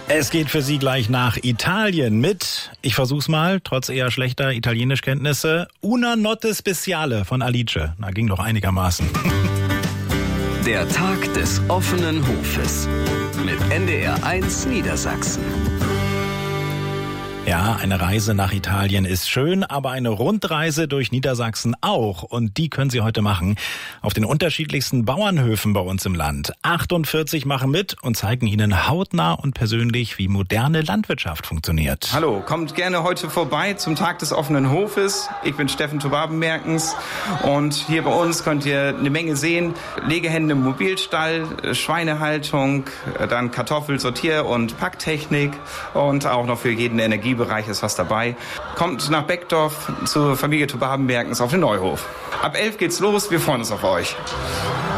Es geht für Sie gleich nach Italien mit, ich versuch's mal, trotz eher schlechter Italienischkenntnisse, Una Notte Speciale von Alice. Na, ging doch einigermaßen. Der Tag des offenen Hofes mit NDR1 Niedersachsen. Ja, eine Reise nach Italien ist schön, aber eine Rundreise durch Niedersachsen auch. Und die können Sie heute machen auf den unterschiedlichsten Bauernhöfen bei uns im Land. 48 machen mit und zeigen Ihnen hautnah und persönlich, wie moderne Landwirtschaft funktioniert. Hallo, kommt gerne heute vorbei zum Tag des offenen Hofes. Ich bin Steffen Tobaben-Merkens und hier bei uns könnt ihr eine Menge sehen. Legehände im Mobilstall, Schweinehaltung, dann Kartoffel-, Sortier- und Packtechnik und auch noch für jeden Energiebereich ist was dabei. Kommt nach Beckdorf zur Familie Tobaben-Merkens auf den Neuhof. Ab 11 geht's los, wir freuen uns auf euch.